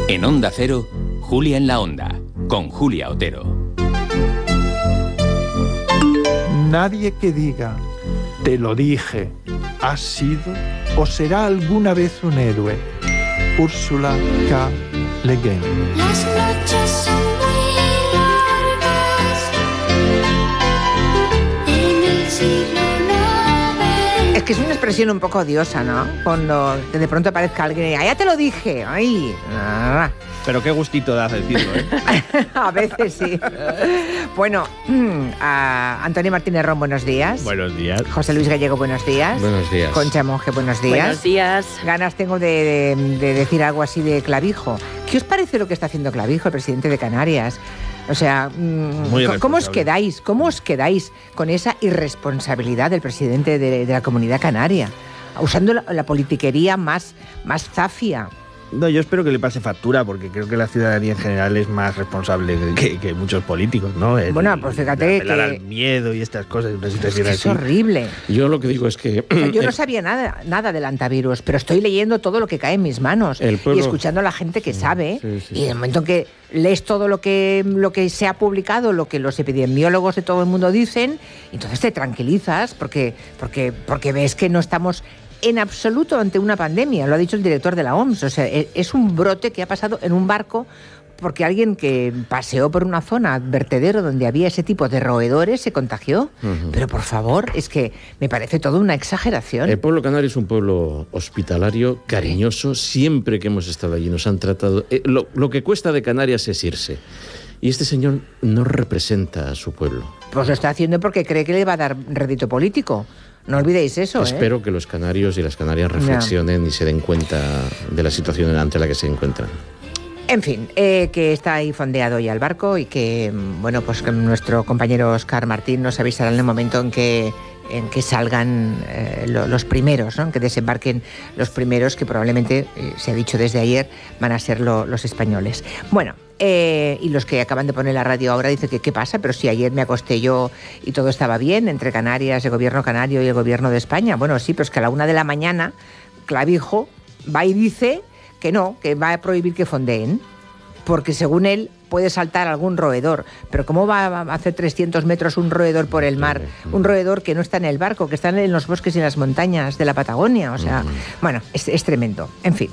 En Onda Cero, Julia en la Onda, con Julia Otero. Nadie que diga, te lo dije, has sido o será alguna vez un héroe. Úrsula K. Le Guin. Las noches son muy largas en el siglo XIX. Es que es una expresión un poco odiosa, ¿no? Cuando de pronto aparezca alguien y ya te lo dije. Ay. Pero qué gustito da decirlo, ¿eh? A veces sí. Bueno, a Antonio Martínez Ron, buenos días. Buenos días. José Luis Gallego, buenos días. Buenos días. Concha Monge, buenos días. Buenos días. Ganas tengo de decir algo así de Clavijo. ¿Qué os parece lo que está haciendo Clavijo, el presidente de Canarias? O sea, ¿cómo os quedáis? ¿Cómo os quedáis con esa irresponsabilidad del presidente de la Comunidad Canaria? Usando la politiquería más zafia. No, yo espero que le pase factura, porque creo que la ciudadanía en general es más responsable que muchos políticos, ¿no? Bueno, pues fíjate apelar que... al miedo y estas cosas, una situación Es así. horrible. Yo lo que digo es que... O sea, yo no sabía nada del antivirus, pero estoy leyendo todo lo que cae en mis manos y escuchando a la gente que sabe. Sí. Y en el momento en que lees todo lo que se ha publicado, lo que los epidemiólogos de todo el mundo dicen, entonces te tranquilizas porque ves que no estamos en absoluto ante una pandemia. Lo ha dicho el director de la OMS. O sea, es un brote que ha pasado en un barco porque alguien que paseó por una zona vertedero donde había ese tipo de roedores se contagió. Pero por favor, es que me parece todo una exageración. El pueblo canario es un pueblo hospitalario, cariñoso. Siempre que hemos estado allí nos han tratado... Lo que cuesta de Canarias es irse. Y este señor no representa a su pueblo. Pues lo está haciendo porque cree que le va a dar rédito político. No olvidéis eso, Espero que los canarios y las canarias reflexionen y se den cuenta de la situación ante la que se encuentran. En fin, que está ahí fondeado ya el barco y que, bueno, pues que nuestro compañero Óscar Martín nos avisará en el momento en que salgan los primeros, ¿no? En que desembarquen los primeros, que probablemente, se ha dicho desde ayer, van a ser los españoles. Bueno, y los que acaban de poner la radio ahora dicen que qué pasa, pero si ayer me acosté yo y todo estaba bien entre Canarias, el gobierno canario y el gobierno de España. Bueno, sí, pero es que a la 1 de la mañana Clavijo va y dice que no, que va a prohibir que fondeen, porque según él puede saltar algún roedor. Pero ¿cómo va a hacer 300 metros un roedor por el mar? Un roedor que no está en el barco, que está en los bosques y en las montañas de la Patagonia. O sea, bueno, es tremendo. En fin,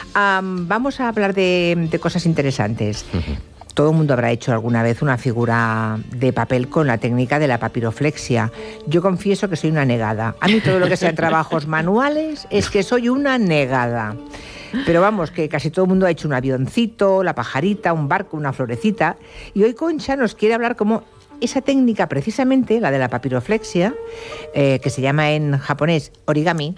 vamos a hablar de cosas interesantes. Todo el mundo habrá hecho alguna vez una figura de papel con la técnica de la papiroflexia. Yo confieso que soy una negada. A mí todo lo que sean trabajos manuales es que soy una negada. Pero vamos, que casi todo el mundo ha hecho un avioncito, la pajarita, un barco, una florecita. Y hoy Concha nos quiere hablar cómo esa técnica, precisamente, la de la papiroflexia, que se llama en japonés origami,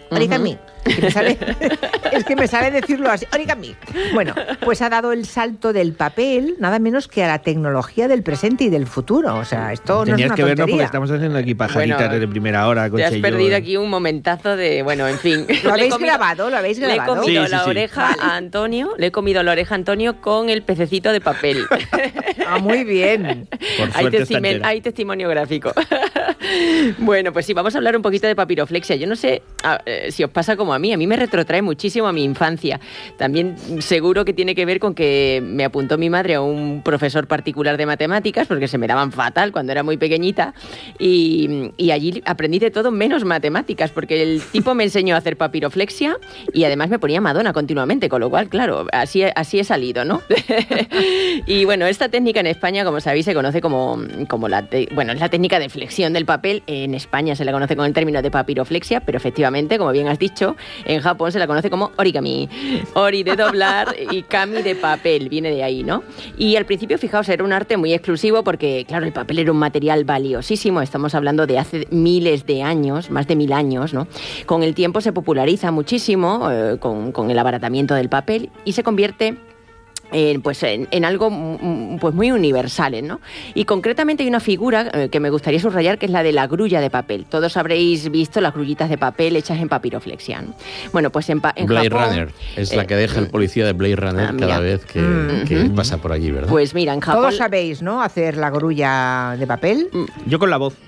es que me sale decirlo así, origami. Bueno, pues ha dado el salto del papel, nada menos que a la tecnología del presente y del futuro. O sea, esto no es una tontería. Tenías que vernos porque estamos haciendo aquí pajaritas desde primera hora. Te has perdido aquí un momentazo de, bueno, en fin. ¿Lo habéis grabado? Le he comido la oreja a Antonio, con el pececito de papel. Ah, muy bien. Por suerte hay testimonio gráfico. Bueno, pues sí, vamos a hablar un poquito de papiroflexia. Yo no sé si os pasa como a mí me retrotrae muchísimo a mi infancia. También seguro que tiene que ver con que me apuntó mi madre a un profesor particular de matemáticas, porque se me daban fatal cuando era muy pequeñita, y allí aprendí de todo menos matemáticas, porque el tipo me enseñó a hacer papiroflexia y además me ponía Madonna continuamente, con lo cual, claro, así he salido, ¿no? Y bueno, esta técnica en España, como sabéis, se conoce como es la técnica de flexión del papel. En España se la conoce con el término de papiroflexia, pero efectivamente, como bien has dicho, en Japón se la conoce como origami. Ori de doblar y kami de papel, viene de ahí, ¿no? Y al principio, fijaos, era un arte muy exclusivo porque, claro, el papel era un material valiosísimo. Estamos hablando de hace miles de años, más de 1000 años, ¿no? Con el tiempo se populariza muchísimo con el abaratamiento del papel y se convierte en algo pues muy universal, ¿no? Y concretamente hay una figura que me gustaría subrayar, que es la de la grulla de papel. Todos habréis visto las grullitas de papel hechas en papiroflexia, ¿no? Bueno, pues en Blade Japón, Runner es la que deja el policía de Blade Runner cada vez que pasa por allí, ¿verdad? Pues mira, en Japón... Todos sabéis, ¿no?, hacer la grulla de papel. Yo con la voz.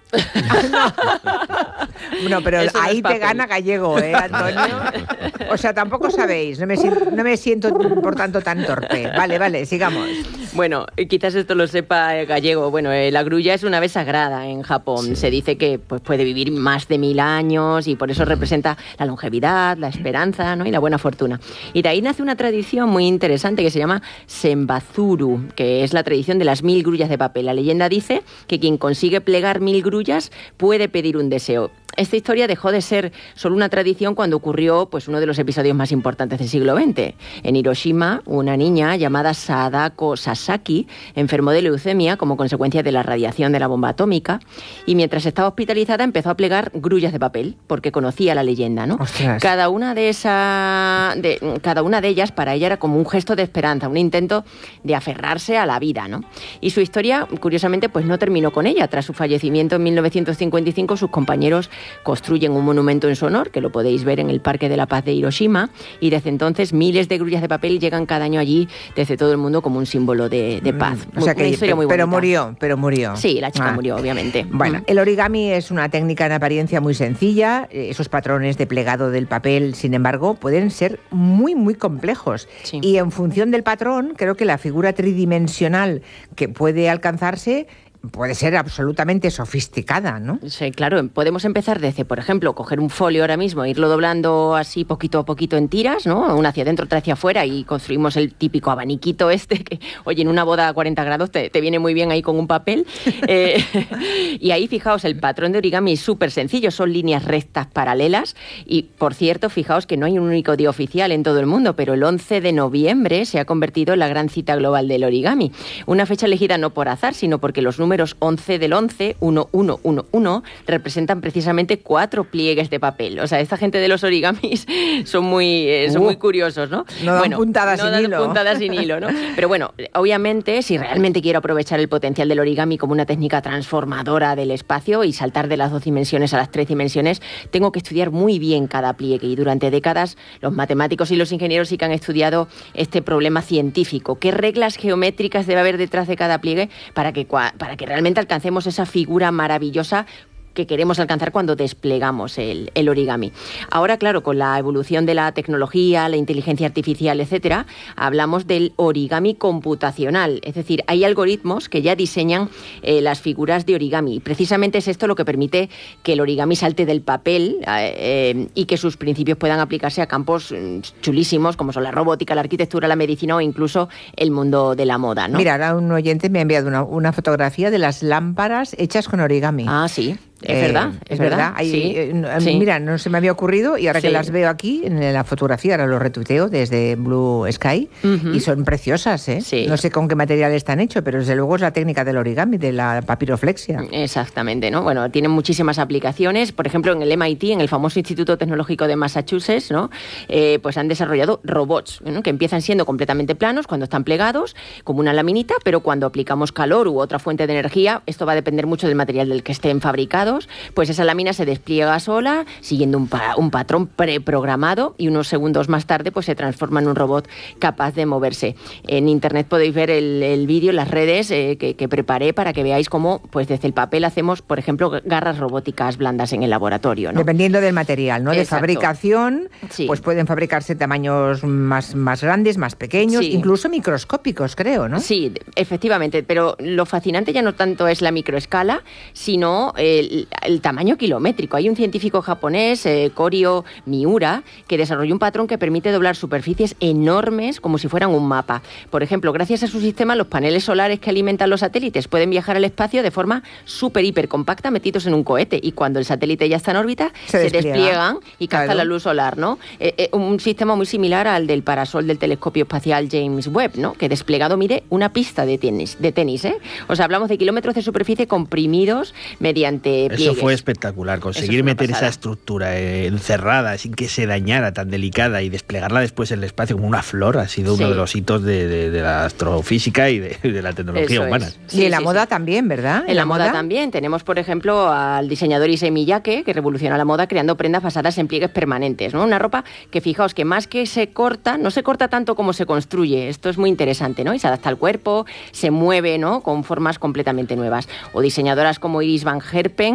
No, pero Eso no ahí es te papel. gana Gallego, Antonio? O sea, tampoco sabéis, no me siento por tanto tan torpe. Vale, sigamos. Bueno, quizás esto lo sepa Gallego. Bueno, la grulla es una ave sagrada en Japón. Sí. Se dice que pues, puede vivir más de 1000 años y por eso representa la longevidad, la esperanza, ¿no? Y la buena fortuna. Y de ahí nace una tradición muy interesante que se llama Senbazuru, que es la tradición de las 1000 grullas de papel. La leyenda dice que quien consigue plegar 1000 grullas puede pedir un deseo. Esta historia dejó de ser solo una tradición cuando ocurrió pues, uno de los episodios más importantes del siglo XX. En Hiroshima, una niña llamada Sadako Sasaki enfermó de leucemia como consecuencia de la radiación de la bomba atómica y mientras estaba hospitalizada empezó a plegar grullas de papel porque conocía la leyenda, ¿no? Ostras. Cada una de ellas para ella era como un gesto de esperanza, un intento de aferrarse a la vida, ¿no? Y su historia, curiosamente, pues no terminó con ella. Tras su fallecimiento en 1955, sus compañeros construyen un monumento en su honor, que lo podéis ver en el Parque de la Paz de Hiroshima, y desde entonces miles de grullas de papel llegan cada año allí desde todo el mundo como un símbolo de paz. O sea Una que, historia muy pero bonita. murió. Sí, la chica Ah. murió, obviamente. Bueno, el origami es una técnica en apariencia muy sencilla. Esos patrones de plegado del papel, sin embargo, pueden ser muy, muy complejos. Sí. Y en función del patrón, creo que la figura tridimensional que puede alcanzarse puede ser absolutamente sofisticada, ¿no? Sí, claro, podemos empezar desde, por ejemplo, coger un folio ahora mismo, irlo doblando así poquito a poquito en tiras, ¿no? Una hacia adentro, otra hacia afuera y construimos el típico abaniquito este que, oye, en una boda a 40 grados te viene muy bien ahí con un papel. Y ahí, fijaos, el patrón de origami es súper sencillo, son líneas rectas paralelas y, por cierto, fijaos que no hay un único día oficial en todo el mundo, pero el 11 de noviembre se ha convertido en la gran cita global del origami. Una fecha elegida no por azar, sino porque los números 11 del 11, 1111, representan precisamente 4 pliegues de papel. O sea, esta gente de los origamis son muy curiosos, ¿no? No dan puntadas sin hilo. puntadas sin hilo, ¿no? Pero bueno, obviamente, si realmente quiero aprovechar el potencial del origami como una técnica transformadora del espacio y saltar de las 2 dimensiones a las 3 dimensiones, tengo que estudiar muy bien cada pliegue. Y durante décadas, los matemáticos y los ingenieros sí que han estudiado este problema científico. ¿Qué reglas geométricas debe haber detrás de cada pliegue para que realmente alcancemos esa figura maravillosa que queremos alcanzar cuando desplegamos el origami? Ahora, claro, con la evolución de la tecnología, la inteligencia artificial, etcétera, hablamos del origami computacional. Es decir, hay algoritmos que ya diseñan las figuras de origami. Y precisamente es esto lo que permite que el origami salte del papel y que sus principios puedan aplicarse a campos chulísimos como son la robótica, la arquitectura, la medicina o incluso el mundo de la moda, ¿no? Mira, ahora un oyente me ha enviado una fotografía de las lámparas hechas con origami. Ah, sí. Es verdad, es verdad. Ahí, Sí, sí. sí. Mira, no se me había ocurrido y ahora que Sí. las veo aquí en la fotografía, ahora lo retuiteo desde Blue Sky y son preciosas, ¿eh? Sí. No sé con qué material están hechos, pero desde luego es la técnica del origami, de la papiroflexia. Exactamente, ¿no? Bueno, tienen muchísimas aplicaciones. Por ejemplo, en el MIT, en el famoso Instituto Tecnológico de Massachusetts, ¿no? Pues han desarrollado robots, ¿no? Que empiezan siendo completamente planos cuando están plegados, como una laminita, pero cuando aplicamos calor u otra fuente de energía, esto va a depender mucho del material del que estén fabricados, pues esa lámina se despliega sola, siguiendo un patrón preprogramado y unos segundos más tarde pues se transforma en un robot capaz de moverse. En internet podéis ver el vídeo en las redes que preparé para que veáis cómo pues desde el papel hacemos, por ejemplo, garras robóticas blandas en el laboratorio, ¿no? Dependiendo del material, ¿no? De Exacto. fabricación, Sí. pues pueden fabricarse tamaños más grandes, más pequeños, Sí. incluso microscópicos, creo, ¿no? Sí, efectivamente, pero lo fascinante ya no tanto es la microescala, sino el tamaño kilométrico. Hay un científico japonés, Koryo Miura, que desarrolló un patrón que permite doblar superficies enormes como si fueran un mapa. Por ejemplo, gracias a su sistema, los paneles solares que alimentan los satélites pueden viajar al espacio de forma súper, hiper compacta metidos en un cohete y cuando el satélite ya está en órbita, se despliegan y captan Claro. la luz solar, ¿no? Un sistema muy similar al del parasol del telescopio espacial James Webb, ¿no? Que desplegado mide una pista de tenis, ¿eh? O sea, hablamos de kilómetros de superficie comprimidos mediante pliegues. Eso fue espectacular, conseguir Eso fue una meter esa pasada. estructura encerrada sin que se dañara, tan delicada, y desplegarla después en el espacio como una flor, ha sido Sí. uno de los hitos de la astrofísica y de la tecnología Eso humana. es. Y en la Sí, moda sí. también, ¿verdad? En la moda también. Tenemos, por ejemplo, al diseñador Issey Miyake, que revoluciona la moda creando prendas basadas en pliegues permanentes, ¿no? Una ropa que, fijaos, que más que se corta, no se corta tanto como se construye. Esto es muy interesante, ¿no? Y se adapta al cuerpo, se mueve, ¿no? Con formas completamente nuevas. O diseñadoras como Iris Van Herpen,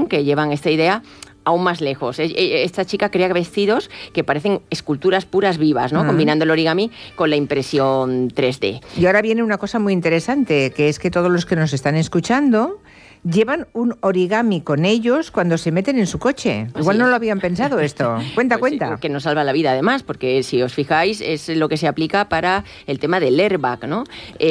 Japón, que llevan esta idea aún más lejos. Esta chica crea vestidos que parecen esculturas puras vivas, ¿no? Combinando el origami con la impresión 3D. Y ahora viene una cosa muy interesante, que es que todos los que nos están escuchando llevan un origami con ellos cuando se meten en su coche. Igual no lo habían pensado esto. Cuenta. Sí, que nos salva la vida además, porque si os fijáis es lo que se aplica para el tema del airbag, ¿no?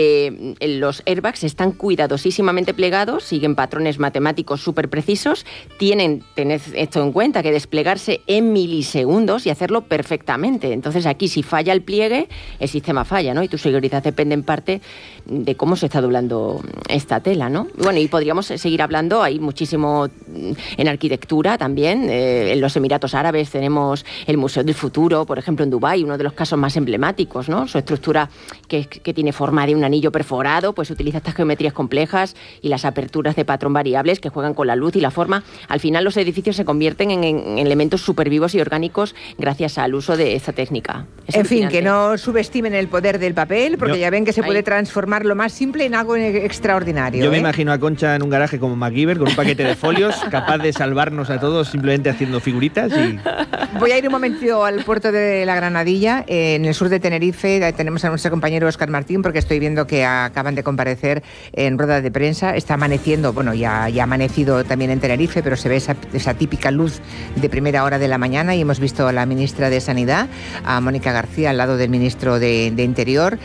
Los airbags están cuidadosísimamente plegados, siguen patrones matemáticos súper precisos, tened esto en cuenta, que desplegarse en milisegundos y hacerlo perfectamente. Entonces aquí si falla el pliegue, el sistema falla, ¿no? Y tu seguridad depende en parte de cómo se está doblando esta tela, ¿no? Bueno, y podríamos seguir hablando, hay muchísimo en arquitectura también. En los Emiratos Árabes tenemos el Museo del Futuro, por ejemplo en Dubái, uno de los casos más emblemáticos, ¿no? Su estructura que tiene forma de un anillo perforado, pues utiliza estas geometrías complejas y las aperturas de patrón variables que juegan con la luz y la forma. Al final los edificios se convierten en elementos supervivos y orgánicos gracias al uso de esta técnica. Es en fin, alucinante. que no subestimen el poder del papel, porque ya ven que se puede transformar lo más simple en algo extraordinario. Yo me imagino a Concha en un garaje como MacGyver con un paquete de folios capaz de salvarnos a todos simplemente haciendo figuritas y... Voy a ir un momentito al puerto de la Granadilla, en el sur de Tenerife. Tenemos a nuestro compañero Óscar Martín, porque estoy viendo que acaban de comparecer en rueda de prensa. Está amaneciendo, bueno, ya ha amanecido también en Tenerife, pero se ve esa típica luz de primera hora de la mañana, y hemos visto a la ministra de Sanidad, a Mónica García, al lado del ministro de Interior,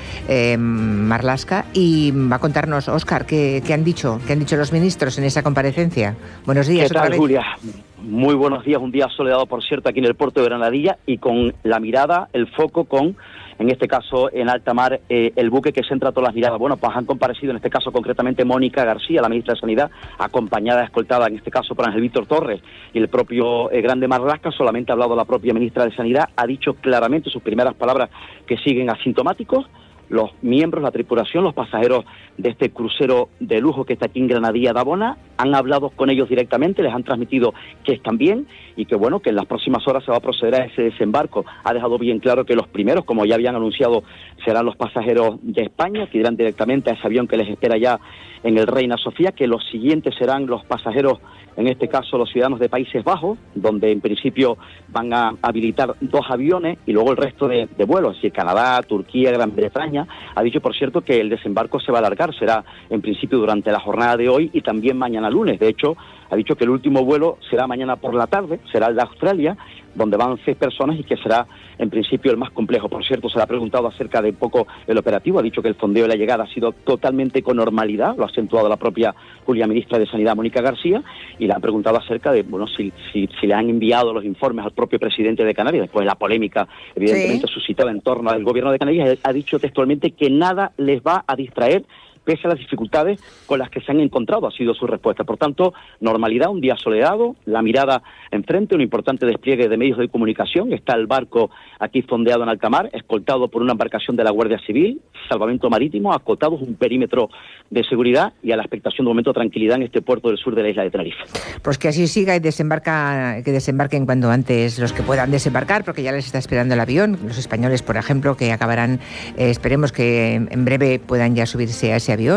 Marlaska, y va a contarnos, Óscar, ¿qué han dicho los ministros en esa comparecencia? Buenos días. ¿Qué tal, Julia? Muy buenos días, un día soleado, por cierto, aquí en el puerto de Granadilla, y con la mirada, el foco con, en este caso, en alta mar, el buque que centra todas las miradas. Bueno, pues han comparecido, en este caso concretamente, Mónica García, la ministra de Sanidad, acompañada, escoltada, en este caso, por Ángel Víctor Torres y el propio Grande Marlaska. Solamente ha hablado la propia ministra de Sanidad, ha dicho claramente sus primeras palabras que siguen asintomáticos. Los miembros, la tripulación, los pasajeros de este crucero de lujo que está aquí en Granadilla de Abona, han hablado con ellos directamente, les han transmitido que están bien y que bueno, que en las próximas horas se va a proceder a ese desembarco. Ha dejado bien claro que los primeros, como ya habían anunciado, serán los pasajeros de España, que irán directamente a ese avión que les espera ya en el Reina Sofía, que los siguientes serán los pasajeros, en este caso los ciudadanos de Países Bajos, donde en principio van a habilitar 2 aviones y luego el resto de vuelos, es decir, Canadá, Turquía, Gran Bretaña. Ha dicho, por cierto, que el desembarco se va a alargar, será en principio durante la jornada de hoy y también mañana lunes. De hecho, ha dicho que el último vuelo será mañana por la tarde, será el de Australia, donde van 6 personas y que será en principio el más complejo. Por cierto, se le ha preguntado acerca de poco el operativo, ha dicho que el fondeo de la llegada ha sido totalmente con normalidad, lo ha acentuado la propia ministra de Sanidad, Mónica García, y le han preguntado acerca de, bueno, si le han enviado los informes al propio presidente de Canarias, después de la polémica evidentemente suscitada en torno al gobierno de Canarias. Ha dicho textualmente que nada les va a distraer pese a las dificultades con las que se han encontrado, ha sido su respuesta. Por tanto, normalidad, un día soleado, la mirada enfrente, un importante despliegue de medios de comunicación. Está el barco aquí fondeado en alta mar, escoltado por una embarcación de la Guardia Civil, salvamento marítimo, acotados, un perímetro de seguridad y a la expectación de un momento de tranquilidad en este puerto del sur de la isla de Tenerife. Pues que así siga y que desembarquen cuando antes los que puedan desembarcar, porque ya les está esperando el avión. Los españoles, por ejemplo, que acabarán, esperemos que en breve puedan ya subirse a ese avión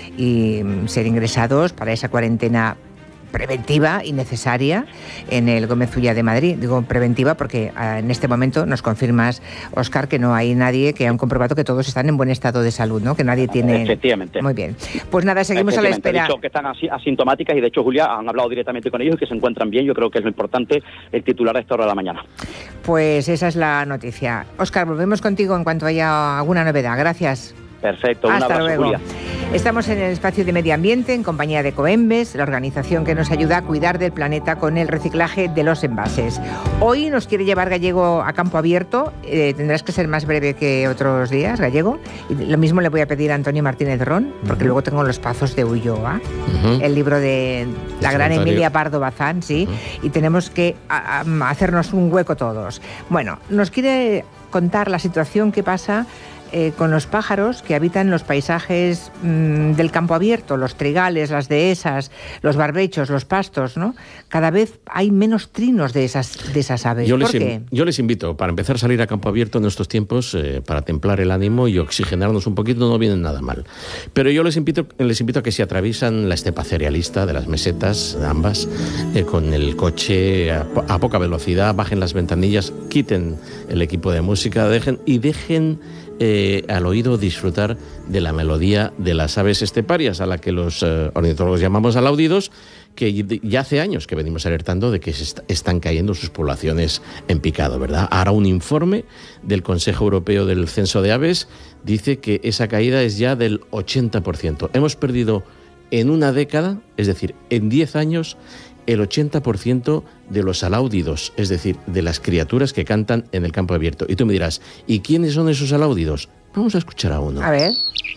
y ser ingresados para esa cuarentena preventiva y necesaria en el Gómez Ulla de Madrid. Digo preventiva porque en este momento nos confirmas, Óscar, que no hay nadie, que han comprobado que todos están en buen estado de salud, ¿no? Que nadie tiene... Efectivamente. Muy bien. Pues nada, seguimos a la espera. Han dicho que están asintomáticas y de hecho, Julia, han hablado directamente con ellos y que se encuentran bien. Yo creo que es lo importante, el titular a esta hora de la mañana. Pues esa es la noticia. Óscar, volvemos contigo en cuanto haya alguna novedad. Gracias. Perfecto, un Hasta abrazo, luego. Julia. Estamos en el espacio de medio ambiente en compañía de Coembes, la organización que nos ayuda a cuidar del planeta con el reciclaje de los envases. Hoy nos quiere llevar Gallego a campo abierto. Tendrás que ser más breve que otros días, Gallego. Y lo mismo le voy a pedir a Antonio Martínez Ron, porque luego tengo Los Pazos de Ulloa, el libro de la gran Emilia Pardo Bazán, sí, y tenemos que hacernos un hueco todos. Bueno, nos quiere contar la situación que pasa con los pájaros que habitan los paisajes del campo abierto, los trigales, las dehesas, los barbechos, los pastos, ¿no? Cada vez hay menos trinos de esas aves. ¿Por qué? Yo les invito, para empezar a salir a campo abierto en estos tiempos, para templar el ánimo y oxigenarnos un poquito, no viene nada mal. Pero yo les invito a que si atraviesan la estepa cerealista de las mesetas, ambas, con el coche a poca velocidad, bajen las ventanillas, quiten el equipo de música, dejen al oído disfrutar de la melodía de las aves esteparias, a la que los ornitólogos llamamos alaudidos, que ya hace años que venimos alertando de que están cayendo sus poblaciones en picado, ¿verdad? Ahora un informe del Consejo Europeo del Censo de Aves dice que esa caída es ya del 80%. Hemos perdido en una década, es decir, en 10 años, el 80% de los alaudidos, es decir, de las criaturas que cantan en el campo abierto. Y tú me dirás, ¿y quiénes son esos alaudidos? Vamos a escuchar a uno. A ver.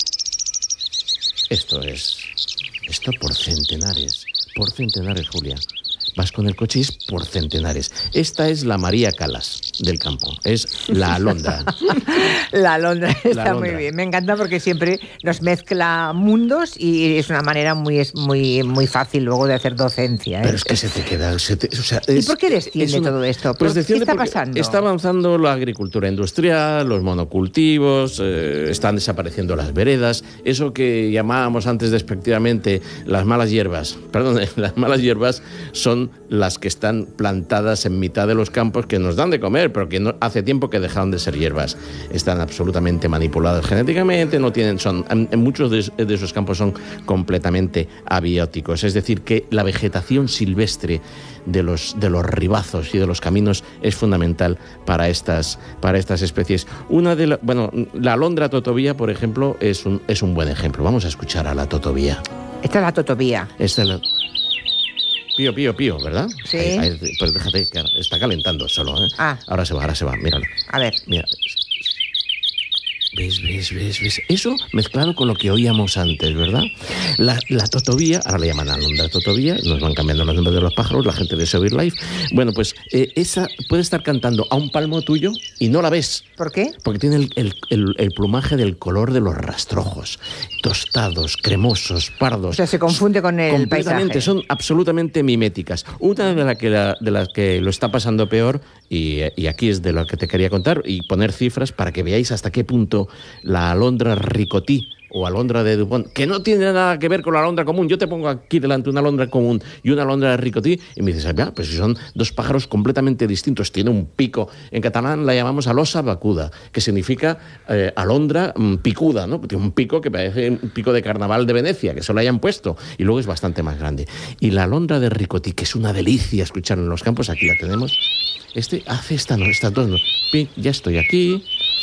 Esto por centenares, Julia. Vas con el coche y es por centenares. Esta es la María Calas del campo, es la alondra. La alondra está muy bien. Me encanta porque siempre nos mezcla mundos y es una manera muy fácil luego de hacer docencia, ¿eh? Pero es que se te queda... ¿Y por qué desciende todo esto? Pues ¿Qué está pasando? Está avanzando la agricultura industrial, los monocultivos, están desapareciendo las veredas, eso que llamábamos antes despectivamente las malas hierbas. Perdón, las malas hierbas son las que están plantadas en mitad de los campos, que nos dan de comer, pero que hace tiempo que dejaron de ser hierbas. Están absolutamente manipuladas genéticamente, en muchos de esos campos son completamente abióticos. Es decir, que la vegetación silvestre de los ribazos y de los caminos es fundamental para estas especies. La alondra totovía, por ejemplo, es un buen ejemplo. Vamos a escuchar a la totovía. Esta es la totovía. Pío, ¿verdad? Sí. Pues déjate, que está calentando solo, ¿eh? Ah. Ahora se va, míralo. A ver. Mira. ¿Ves? Eso mezclado con lo que oíamos antes, ¿verdad? La totovía, ahora le llaman alondra totovía, nos van cambiando los nombres de los pájaros, la gente de Severe Life. Bueno, pues esa puede estar cantando a un palmo tuyo y no la ves. ¿Por qué? Porque tiene el plumaje del color de los rastrojos, tostados, cremosos, pardos. O sea, se confunde con el completamente, paisaje. son absolutamente miméticas. Una de las que lo está pasando peor, y aquí es de lo que te quería contar, y poner cifras para que veáis hasta qué punto la alondra ricotí o alondra de Dupont, que no tiene nada que ver con la alondra común. Yo te pongo aquí delante una alondra común y una alondra de ricotí y me dices, pues si son dos pájaros completamente distintos. Tiene un pico, en catalán la llamamos alosa vacuda, que significa alondra picuda, ¿no? Tiene un pico que parece un pico de carnaval de Venecia, que se lo hayan puesto, y luego es bastante más grande. Y la alondra de ricotí, que es una delicia escuchar en los campos, aquí la tenemos. Hace estas dos, ya estoy aquí.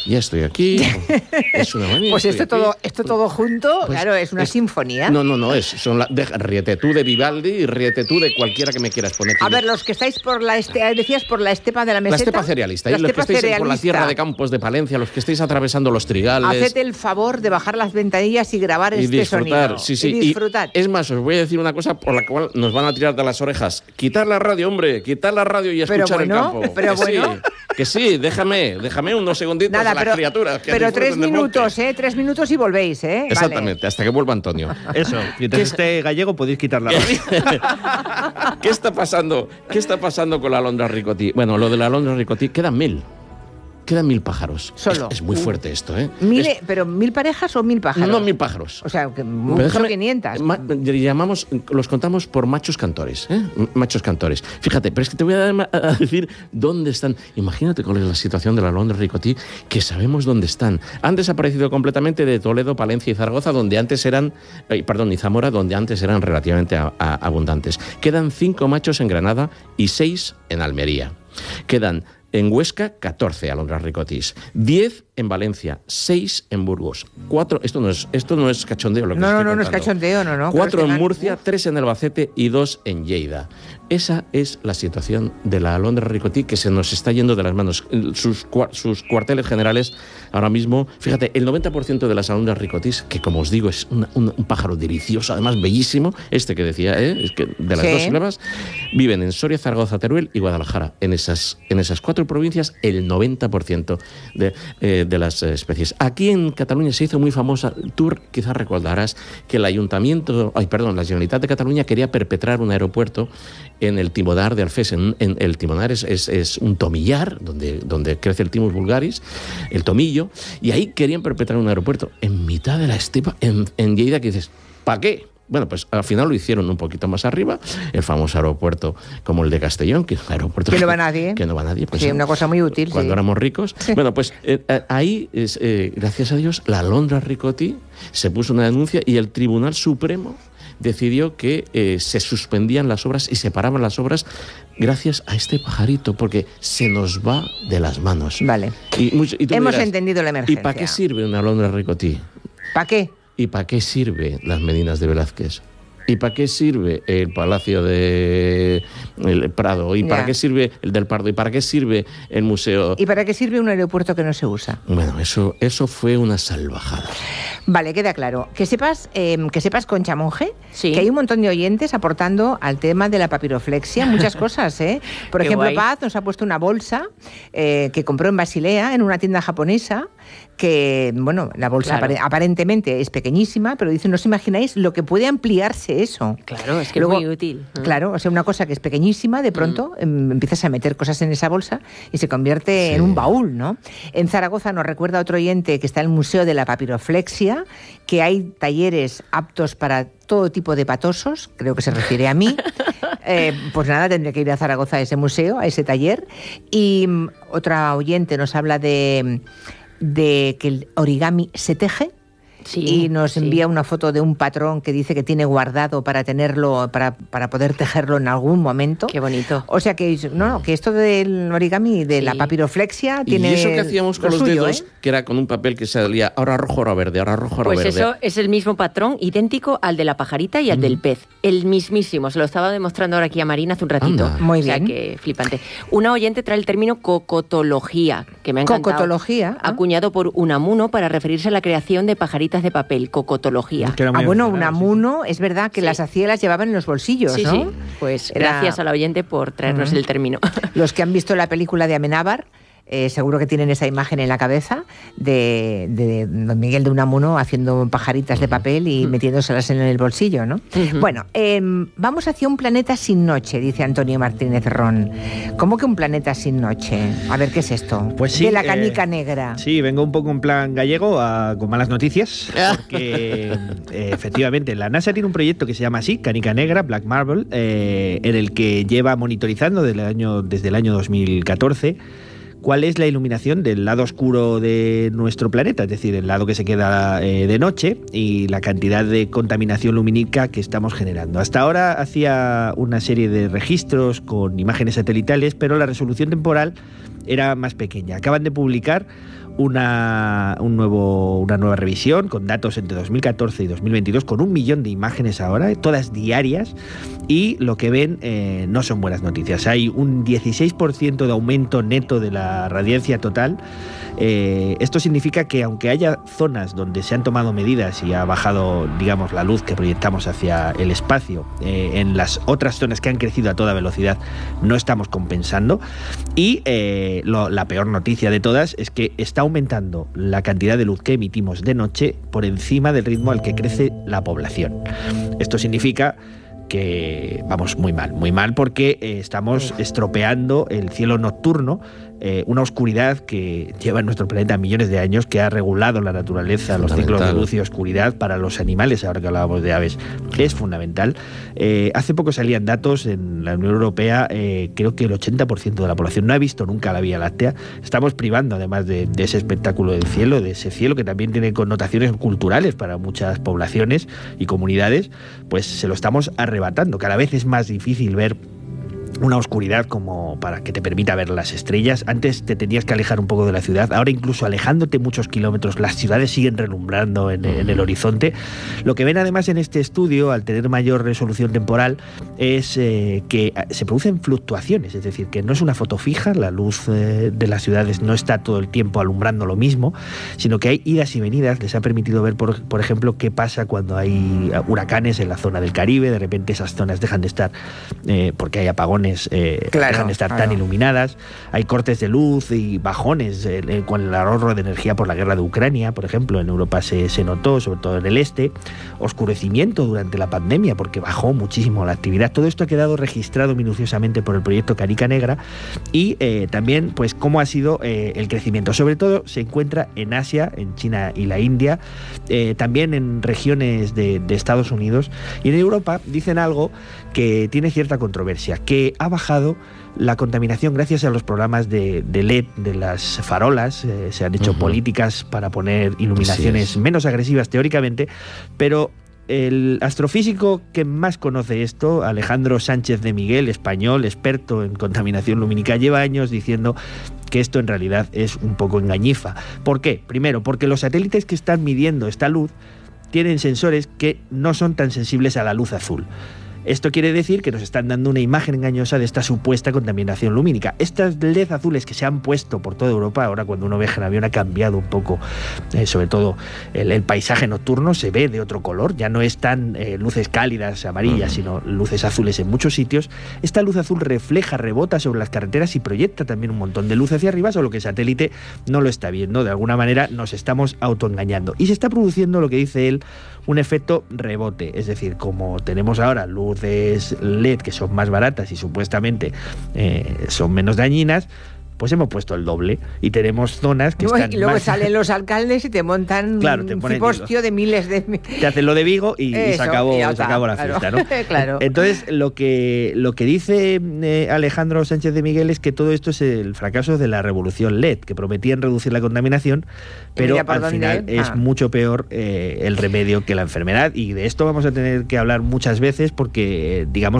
Es una manía. Pues esto todo junto, pues claro, es una sinfonía. No, ríete tú de Vivaldi y ríete tú de cualquiera que me quieras poner. A ver, los que estáis por la estepa de la meseta. La estepa cerealista, los que estáis por la tierra de Campos de Palencia, los que estáis atravesando los trigales. Haced el favor de bajar las ventanillas y grabar este sonido. Sí. Y disfrutad. Es más, os voy a decir una cosa por la cual nos van a tirar de las orejas. Quitar la radio, hombre, quitar la radio y escuchar el campo. Pero bueno. Que sí, déjame unos segunditos. Nada, a las criaturas. Pero 3 minutos, 3 minutos y volvéis, ¿eh? Exactamente, vale. Hasta que vuelva Antonio. Eso, mientras esté gallego podéis quitar la radio. ¿Qué está pasando con la alondra ricotí? Bueno, lo de la alondra ricotí, quedan 1000 pájaros. Solo. Es muy fuerte esto, ¿eh? ¿Pero 1000 parejas o 1000 pájaros? No, 1000 pájaros. O sea, mucho 500. Los contamos por machos cantores, ¿eh? Machos cantores. Fíjate, pero es que te voy a decir dónde están. Imagínate cuál es la situación de la alondra ricotí, que sabemos dónde están. Han desaparecido completamente de Toledo, Palencia y Zaragoza, donde antes eran... y Zamora, donde antes eran relativamente abundantes. Quedan 5 machos en Granada y 6 en Almería. Quedan... En Huesca, 14 alondras ricotís, 10 en Valencia, 6 en Burgos, 4, esto no es cachondeo lo que estoy contando. No es cachondeo, no. 4 en Murcia, 3 en Albacete y 2 en Lleida. Esa es la situación de la alondra ricotí, que se nos está yendo de las manos. Sus cuarteles generales ahora mismo, fíjate, el 90% de las alondras ricotís, que como os digo es un pájaro delicioso, además bellísimo, que decía, es que de las dos sílabas, viven en Soria, Zaragoza, Teruel y Guadalajara. En esas 4 provincias, el 90% de de las especies. Aquí en Cataluña se hizo muy famosa, tú quizás recordarás que el ayuntamiento, la Generalitat de Cataluña quería perpetrar un aeropuerto en el Timodar de Alfés. En el Timodar es un tomillar donde crece el Timus vulgaris, el tomillo, y ahí querían perpetrar un aeropuerto en mitad de la estepa, en Lleida, que dices, ¿para qué? Bueno, pues al final lo hicieron un poquito más arriba, el famoso aeropuerto como el de Castellón, que es un aeropuerto que no va nadie. Que no va nadie. Pues, sí, una cosa muy útil. Cuando éramos ricos. Sí. Bueno, pues ahí, gracias a Dios, la Alondra Ricotti se puso una denuncia y el Tribunal Supremo decidió que se suspendían las obras y se paraban las obras gracias a este pajarito, porque se nos va de las manos. Vale. Y tú hemos dirás, entendido la emergencia. ¿y para qué sirve una Alondra Ricotti? ¿Para qué? ¿Y para qué sirve las Meninas de Velázquez? ¿Y para qué sirve el Palacio de el Prado? ¿Y para qué sirve el del Pardo? ¿Y para qué sirve el museo? ¿Y para qué sirve un aeropuerto que no se usa? Bueno, eso fue una salvajada. Vale, queda claro. Que sepas, Concha Monge, sí, que hay un montón de oyentes aportando al tema de la papiroflexia muchas cosas, ¿eh? Por Qué ejemplo, guay. Paz nos ha puesto una bolsa que compró en Basilea, en una tienda japonesa, que, bueno, la bolsa Claro. aparentemente es pequeñísima, pero dice, no os imagináis lo que puede ampliarse eso. Claro, es que Luego, es muy útil. Claro, o sea, una cosa que es pequeñísima, de pronto empiezas a meter cosas en esa bolsa y se convierte en un baúl, ¿no? En Zaragoza nos recuerda otro oyente que está en el Museo de la Papiroflexia, que hay talleres aptos para todo tipo de patosos, creo que se refiere a mí. Pues nada, tendré que ir a Zaragoza a ese museo, a ese taller. Y otra oyente nos habla de que el origami se teje. Sí, y nos envía una foto de un patrón que dice que tiene guardado para tenerlo, para poder tejerlo en algún momento. Qué bonito. O sea que que esto del origami, de la papiroflexia, tiene. Y eso que hacíamos con lo los suyo, dedos, que era con un papel que salía ahora rojo, ahora verde, ahora rojo, ahora Pues verde. eso es el mismo patrón, idéntico al de la pajarita y al del pez. El mismísimo. Se lo estaba demostrando ahora aquí a Marina hace un ratito. Anda. Muy O sea bien. que flipante. Una oyente trae el término cocotología, que me ha encantado. Cocotología, Acuñado por Unamuno para referirse a la creación de pajaritas de papel. Cocotología. Que era muy Bueno, aficionado, Unamuno, es verdad que Sí. las hacía y las llevaban en los bolsillos, Sí, ¿no? sí. Pues Era- gracias a la oyente por traernos el término. Los que han visto la película de Amenábar, seguro que tienen esa imagen en la cabeza de don Miguel de Unamuno haciendo pajaritas de papel y metiéndoselas en el bolsillo, ¿no? Bueno, vamos hacia un planeta sin noche, dice Antonio Martínez Ron. ¿Cómo que un planeta sin noche? A ver, ¿qué es esto? Pues sí, de la canica negra. Sí, vengo un poco en plan gallego con malas noticias, porque efectivamente la NASA tiene un proyecto que se llama así, Canica Negra, Black Marble, en el que lleva monitorizando desde el año 2014 cuál es la iluminación del lado oscuro de nuestro planeta, es decir, el lado que se queda de noche y la cantidad de contaminación lumínica que estamos generando. Hasta ahora hacía una serie de registros con imágenes satelitales, pero la resolución temporal era más pequeña. Acaban de publicar una nueva revisión con datos entre 2014 y 2022, con 1 millón de imágenes ahora, todas diarias, y lo que ven no son buenas noticias. Hay un 16% de aumento neto de la radiancia total. Esto significa que aunque haya zonas donde se han tomado medidas y ha bajado, digamos, la luz que proyectamos hacia el espacio, en las otras zonas que han crecido a toda velocidad no estamos compensando. Y la peor noticia de todas es que está aumentando la cantidad de luz que emitimos de noche por encima del ritmo al que crece la población. Esto significa que vamos muy mal porque estamos estropeando el cielo nocturno, una oscuridad que lleva en nuestro planeta millones de años, que ha regulado la naturaleza, los ciclos de luz y oscuridad para los animales. Ahora que hablábamos de aves, es fundamental. Hace poco salían datos en la Unión Europea, creo que el 80% de la población no ha visto nunca la Vía Láctea. Estamos privando además de ese espectáculo del cielo, de ese cielo que también tiene connotaciones culturales para muchas poblaciones y comunidades, pues se lo estamos arrebatando. Cada vez es más difícil ver una oscuridad como para que te permita ver las estrellas. Antes te tenías que alejar un poco de la ciudad, ahora incluso alejándote muchos kilómetros, las ciudades siguen relumbrando en el horizonte. Lo que ven además en este estudio, al tener mayor resolución temporal, es que se producen fluctuaciones, es decir, que no es una foto fija, la luz de las ciudades no está todo el tiempo alumbrando lo mismo, sino que hay idas y venidas. Les ha permitido ver, por ejemplo, qué pasa cuando hay huracanes en la zona del Caribe. De repente esas zonas dejan de estar porque hay apagones zonas dejan de estar tan iluminadas, hay cortes de luz y bajones con el ahorro de energía por la guerra de Ucrania, por ejemplo, en Europa se notó, sobre todo en el este, oscurecimiento durante la pandemia porque bajó muchísimo la actividad. Todo esto ha quedado registrado minuciosamente por el proyecto Canica Negra y también pues cómo ha sido el crecimiento. Sobre todo se encuentra en Asia, en China y la India, también en regiones de Estados Unidos, y en Europa dicen algo que tiene cierta controversia, que ha bajado la contaminación gracias a los programas de LED de las farolas. Se han hecho políticas para poner iluminaciones menos agresivas teóricamente, pero el astrofísico que más conoce esto, Alejandro Sánchez de Miguel, español, experto en contaminación lumínica, lleva años diciendo que esto en realidad es un poco engañifa. ¿Por qué? Primero, porque los satélites que están midiendo esta luz tienen sensores que no son tan sensibles a la luz azul. Esto quiere decir que nos están dando una imagen engañosa de esta supuesta contaminación lumínica. Estas LED azules que se han puesto por toda Europa, ahora cuando uno viaja en avión ha cambiado un poco, sobre todo el paisaje nocturno, se ve de otro color, ya no es tan luces cálidas, amarillas, sino luces azules en muchos sitios. Esta luz azul refleja, rebota sobre las carreteras y proyecta también un montón de luz hacia arriba, solo que el satélite no lo está viendo. De alguna manera nos estamos autoengañando. Y se está produciendo, lo que dice él, un efecto rebote, es decir, como tenemos ahora luces LED que son más baratas y supuestamente son menos dañinas, pues hemos puesto el doble y tenemos zonas que están y luego más... salen los alcaldes y te montan un cipostio de miles de... Te hacen lo de Vigo y se acabó la fiesta, ¿no? Claro. Entonces, lo que dice Alejandro Sánchez de Miguel es que todo esto es el fracaso de la revolución LED, que prometían reducir la contaminación, pero al final es mucho peor el remedio que la enfermedad, y de esto vamos a tener que hablar muchas veces porque, digamos,